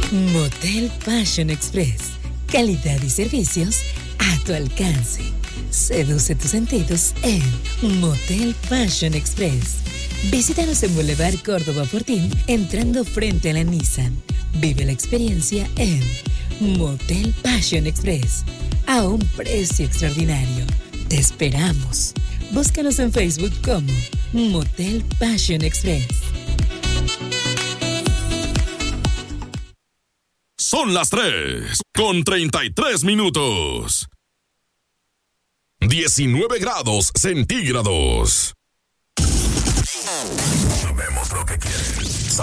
Motel Passion Express. Calidad y servicios a tu alcance. Seduce tus sentidos en Motel Passion Express. Visítanos en Boulevard Córdoba Fortín, entrando frente a la Nissan. Vive la experiencia en Motel Passion Express, a un precio extraordinario. Te esperamos. Búscanos en Facebook como Motel Passion Express. Son las 3:33. 19 grados centígrados. Sabemos lo que